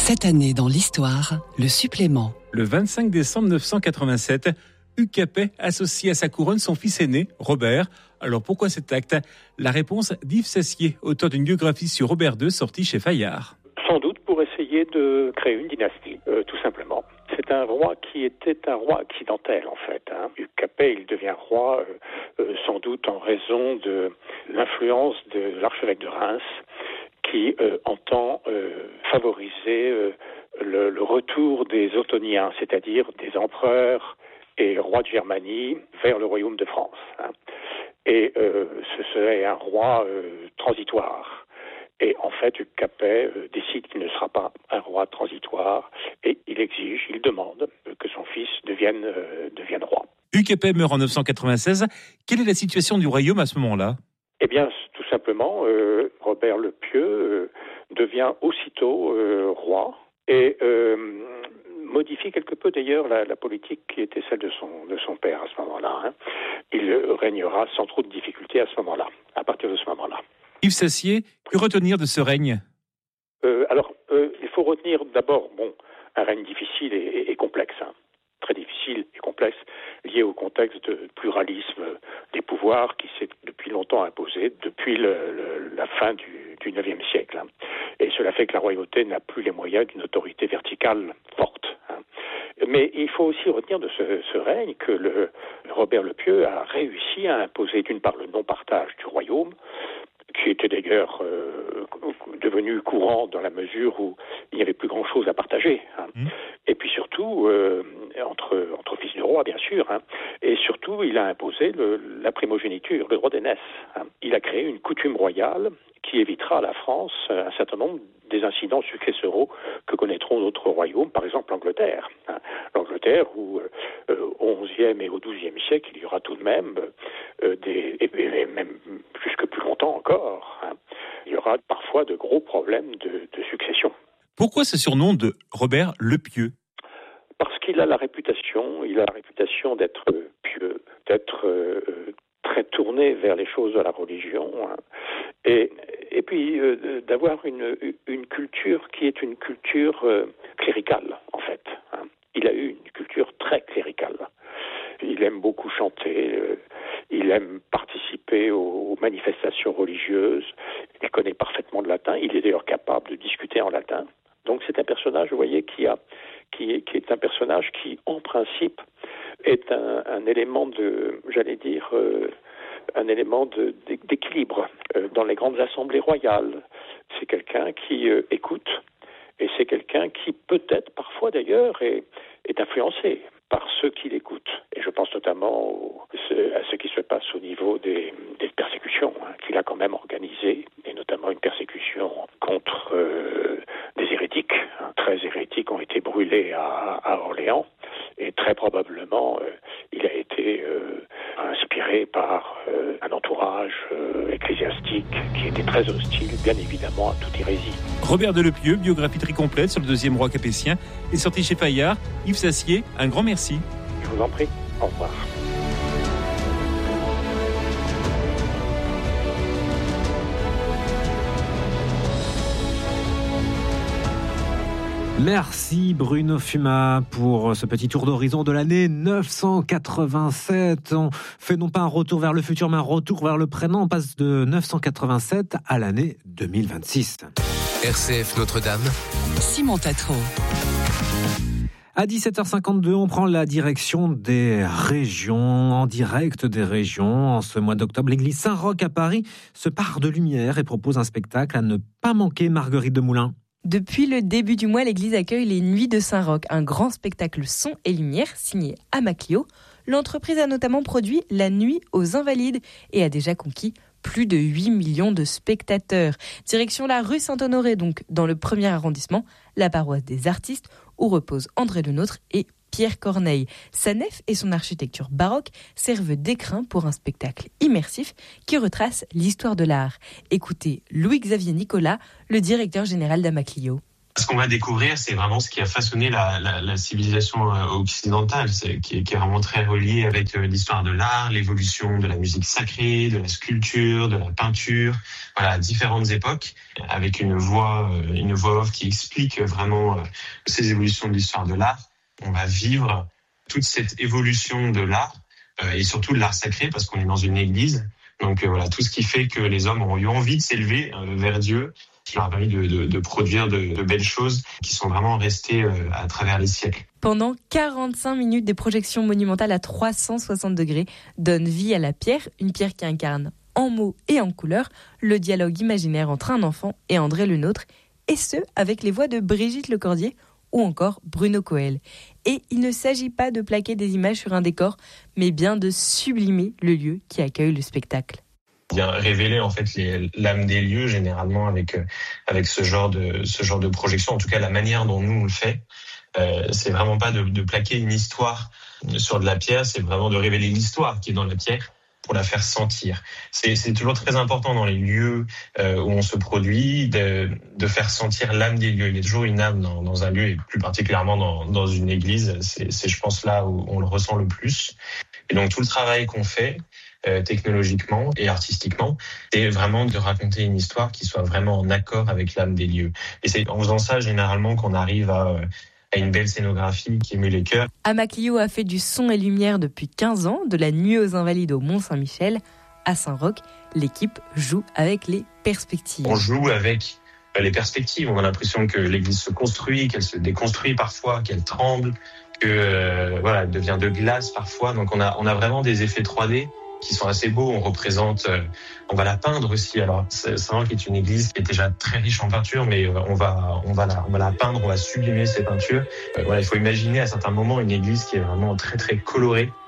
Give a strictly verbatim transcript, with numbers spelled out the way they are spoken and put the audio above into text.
Cette année dans l'histoire, le supplément. Le vingt-cinq décembre neuf cent quatre-vingt-sept, Hugues Capet associe à sa couronne son fils aîné, Robert. Alors pourquoi cet acte ? La réponse d'Yves Sassier, auteur d'une biographie sur Robert deux sortie chez Fayard. Sans doute pour essayer de créer une dynastie, euh, tout simplement. C'est un roi qui était un roi accidentel, en fait. Hein. Hugues Capet, il devient roi euh, euh, sans doute en raison de l'influence de l'archevêque de Reims, qui euh, entend euh, favoriser euh, le, le retour des Ottoniens, c'est-à-dire des empereurs et rois de Germanie vers le royaume de France. Hein. Et euh, ce serait un roi euh, transitoire. Et en fait, Hugues Capet euh, décide qu'il ne sera pas un roi transitoire et il exige, il demande euh, que son fils devienne, euh, devienne roi. Hugues Capet meurt en neuf cent quatre-vingt-seize. Quelle est la situation du royaume à ce moment-là ? Eh bien, tout simplement, euh, Robert le Pieux euh, devient aussitôt euh, roi et euh, modifie quelque peu d'ailleurs la, la politique qui était celle de son, de son père à ce moment-là. Hein. Il régnera sans trop de difficultés à ce moment-là, à partir de ce moment-là. Yves Sassier, que retenir de ce règne ? euh, Alors, euh, il faut retenir d'abord bon, un règne difficile et, et, et complexe. Hein. Très difficile et complexe, lié au contexte de pluralisme des pouvoirs qui s'est depuis longtemps imposé, depuis le, le, la fin du, du neuvième siècle. Hein. Et cela fait que la royauté n'a plus les moyens d'une autorité verticale forte. Hein. Mais il faut aussi retenir de ce, ce règne que le, Robert le Pieux a réussi à imposer d'une part le non-partage du royaume, qui était d'ailleurs euh, devenu courant dans la mesure où il n'y avait plus grand-chose à partager. Hein. Mmh. Et puis surtout, euh, entre, entre fils de roi, bien sûr, hein, et surtout, il a imposé le, la primogéniture, le droit d'aînesse. Hein. Il a créé une coutume royale qui évitera à la France un certain nombre des incidents successoraux que connaîtront d'autres royaumes, par exemple l'Angleterre. Hein. L'Angleterre où euh, au onzième et au douzième siècle, il y aura tout de même euh, des, et, et même jusque plus longtemps encore, hein, il y aura parfois de gros problèmes de, de succession. Pourquoi ce surnom de Robert le Pieux ? Parce qu'il a la réputation, il a la réputation d'être pieux, d'être euh, très tourné vers les choses de la religion, hein, et, et puis euh, d'avoir une, une culture qui est une culture euh, cléricale, en fait. Hein. Il a eu une culture très cléricale. Il aime beaucoup chanter, euh, il aime participer aux manifestations religieuses, il connaît parfaitement le latin, il est d'ailleurs capable de discuter en latin. Donc c'est un personnage, vous voyez, qui, a, qui, est, qui est un personnage qui, en principe, est un, un élément de, j'allais dire, euh, un élément de, d'équilibre euh, dans les grandes assemblées royales. C'est quelqu'un qui euh, écoute, et c'est quelqu'un qui, peut-être, parfois d'ailleurs, est, est influencé par ceux qui l'écoutent. Et je pense notamment au, à ce qui se passe au niveau des, des persécutions hein, qu'il a quand même organisées, et notamment une persécution contre euh, des hérétiques. Hein, treize hérétiques ont été brûlés à, à Orléans, et très probablement, euh, il a été euh, inspiré par euh, un entourage euh, ecclésiastique qui était très hostile, bien évidemment, à toute hérésie. Robert de Le Pieux, biographie très complète sur le deuxième roi capétien, est sorti chez Fayard. Yves Sassier, un grand merci. Je vous en prie. Au revoir. Merci Bruno Fuma pour ce petit tour d'horizon de l'année neuf cent quatre-vingt-sept. On fait non pas un retour vers le futur, mais un retour vers le présent. On passe de neuf cent quatre-vingt-sept à l'année deux mille vingt-six. R C F Notre-Dame. Simon Tatro. À dix-sept heures cinquante-deux, on prend la direction des régions, en direct des régions. En ce mois d'octobre, l'église Saint-Roch à Paris se pare de lumière et propose un spectacle à ne pas manquer. Marguerite Demoulin. Depuis le début du mois, l'église accueille les Nuits de Saint-Roch, un grand spectacle son et lumière signé Amaclio. L'entreprise a notamment produit La Nuit aux Invalides et a déjà conquis plus de huit millions de spectateurs. Direction la rue Saint-Honoré, donc dans le premier arrondissement, la paroisse des artistes, où reposent André Lenôtre et Pierre Corneille. Sa nef et son architecture baroque servent d'écrin pour un spectacle immersif qui retrace l'histoire de l'art. Écoutez Louis-Xavier Nicolas, le directeur général d'Amaclio. Ce qu'on va découvrir, c'est vraiment ce qui a façonné la, la, la civilisation occidentale, c'est, qui, est, qui est vraiment très relié avec l'histoire de l'art, l'évolution de la musique sacrée, de la sculpture, de la peinture, voilà, à différentes époques, avec une voix, une voix off qui explique vraiment ces évolutions de l'histoire de l'art. On va vivre toute cette évolution de l'art et surtout de l'art sacré, parce qu'on est dans une église. Donc voilà, tout ce qui fait que les hommes ont eu envie de s'élever vers Dieu, qui leur a permis de, de, de produire de, de belles choses qui sont vraiment restées euh, à travers les siècles. Pendant quarante-cinq minutes, des projections monumentales à trois cent soixante degrés donnent vie à la pierre, une pierre qui incarne en mots et en couleurs le dialogue imaginaire entre un enfant et André Le Nôtre, et ce, avec les voix de Brigitte Lecordier ou encore Bruno Coel. Et il ne s'agit pas de plaquer des images sur un décor, mais bien de sublimer le lieu qui accueille le spectacle. Bien révéler en fait les, l'âme des lieux généralement avec euh, avec ce genre de ce genre de projection, en tout cas la manière dont nous on le fait, euh, c'est vraiment pas de, de plaquer une histoire sur de la pierre, c'est vraiment de révéler l'histoire qui est dans la pierre pour la faire sentir. C'est c'est toujours très important dans les lieux euh, où on se produit de de faire sentir l'âme des lieux. Il y a toujours une âme dans, dans un lieu, et plus particulièrement dans dans une église. C'est c'est je pense là où on le ressent le plus. Et donc tout le travail qu'on fait Euh, technologiquement et artistiquement, c'est vraiment de raconter une histoire qui soit vraiment en accord avec l'âme des lieux. Et c'est en faisant ça, généralement, qu'on arrive à, à une belle scénographie qui émue les cœurs. Amaclio a fait du son et lumière depuis quinze ans, de la Nuit aux Invalides au Mont-Saint-Michel. À Saint-Roch, l'équipe joue avec les perspectives. On joue avec les perspectives. On a l'impression que l'église se construit, qu'elle se déconstruit parfois, qu'elle tremble, que euh, voilà, elle devient de glace parfois. Donc on a, on a vraiment des effets trois D qui sont assez beaux. On représente, euh, on va la peindre aussi. Alors, Saint-Roch est une église qui est déjà très riche en peinture, mais euh, on va, on va la, on va la peindre, on va sublimer ces peintures. Euh, voilà, il faut imaginer à certains moments une église qui est vraiment très très colorée.